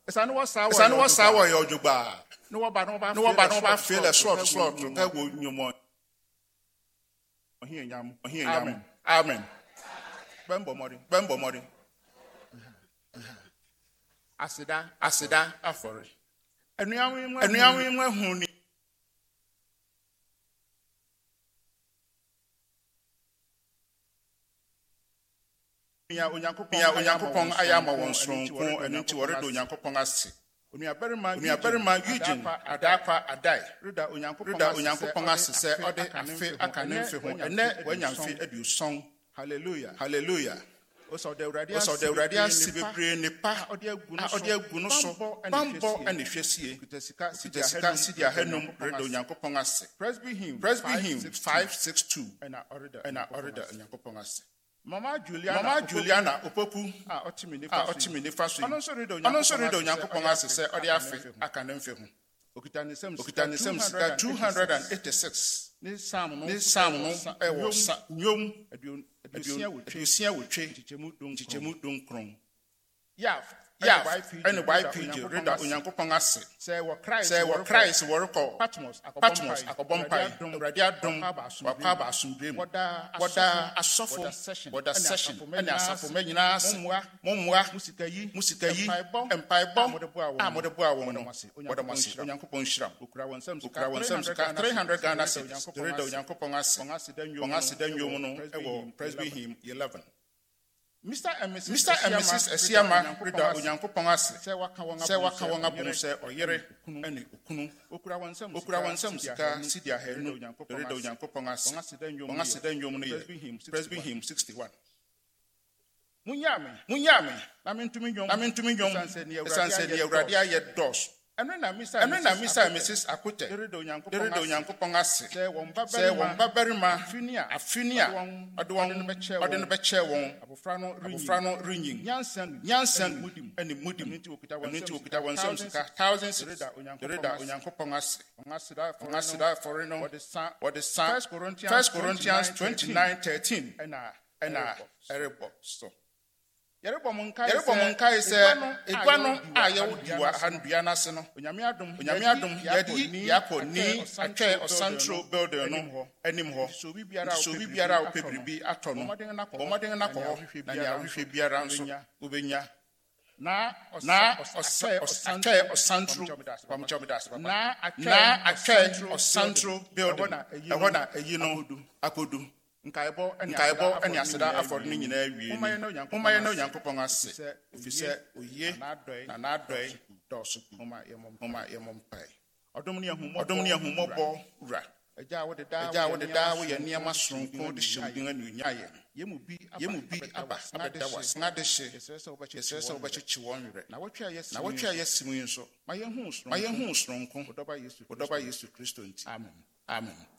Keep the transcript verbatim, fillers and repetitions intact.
Esanu wa sawa. Esanu wa sawa yo juba. No wa ba no ba. No wa ba no ba feel a slot slot to go nyomo. Ohin yam. Ohin yam. Amen. Bembo mori. Bembo mori. Asida. Asida afore. Enuawe nwa. Enuawe nwa hu ni. Ya onyankopon ya onyankopon ayama won sonko enu ti wore do onyankopon ase. Onua berima onua berima Eugene adakwa adai. Rida onyankopon Rida onyankopon ase se ode afe aka ne mfe ho ene wanyamfe aduson. Hallelujah. Hallelujah. Oso de urade Oso de urade ase bebre ne pa ode agu no so bambo ene hwesie. Kutasika Kutasika sidi ahanum rida onyankopon ase. Presby hymn Presby hymn five six two. Ena orida ena orida onyankopon ase. Mama Juliana Mama Juliana opoku a otimi ne a otimi ne faso. Ono so redo Ono so redo onyankopon ase se ode afe aka ne mfe ho. Okita ne sem Okita ne sem sika two eighty-six. ne sam no Ne sam no e wo sa nyom aduosia wotwe aduosia wotwe chichemu don chichemu don kron. Ya Ya ene Y P G reda onyankopon ase. Say wo Christ Say wo Christ wo rekọ Patmos Patmos akobompai urade adom wakwa ba asomdwe mu. Woda asofo woda session ene asafo manyina ase. Mommoa musika yi musika yi empaibo a mode boa won no. Woda mase onyankopon hyiram. okura wonsam Okura wonsam sika three hundred Ghana cedis. Reda onyankopon ase. Ongase danyo no e wo Presby hymn eleven. Mister and Missus Mister and Missus Esiama reda onyankopon ase. Say waka won Se waka won abon se oyere ene okunu. okura wonsam Okura wansam sika sidi ahenu reda onyankopon ase. Ongase danyo no ye Presby hymn sixty-one. Munyame Munyame na mentumi nyom na mentumi nyom esanse ne awurade aye dos. eno na Mister Eno na Mister and Missus Akute reda reda onyankopon ase. say won Se won babarima afinia afinia ode won ode no beche won abofra no abofra no rinyin nyansan nyansan mudim ene mudim nti okita nti wonsam okita wonsam sika thousands reda onyankopon reda onyankopon ase. ongasida for Ongasida for no what the san what the san First Corinthians First Corinthians twenty-nine thirteen ena ena erebo so yerebo monkai yerebo monkai se egwa no a ye wodiwa handua na se no onyame adom onyame adom yadi yakọ ni atwe osantro building no anim ho so bi biara so bi biara o pebribi atọ no bomodin na kọ na ya hwehwe biara nso obenya na na osai atwe osantro pamchomedas na na atwe osantro building ehọ na eyi no akodu nkaebo nkaebo ene aseda afọd ni nyina awie ni umaye na onyankopon ase efise oye na na adoi dosu homa yemom homa yemom pai odom ne ahumọ odom ne ahumọbọ ra eja wo de da eja wo de da wo ye niam asronko de hyemdin anunya ye yemu bi yemu bi aba abeda wasna de hye yesese obache yesese obachechi won werɛ na wotwe ayesi na wotwe ayesimu nso maye hu sron maye hu sronko odoba Yesu odoba Yesu Kristo nti amen amen